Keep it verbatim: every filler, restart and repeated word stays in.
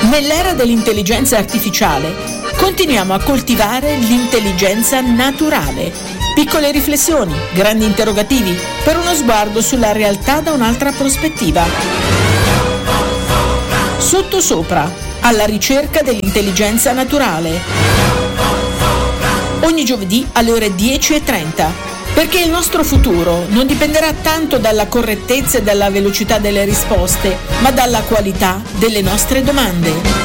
Nell'era dell'intelligenza artificiale continuiamo a coltivare l'intelligenza naturale. Piccole riflessioni, grandi interrogativi, per uno sguardo sulla realtà da un'altra prospettiva. Sottosopra, alla ricerca dell'intelligenza naturale. Ogni giovedì alle ore dieci e trenta, perché il nostro futuro non dipenderà tanto dalla correttezza e dalla velocità delle risposte, ma dalla qualità delle nostre domande.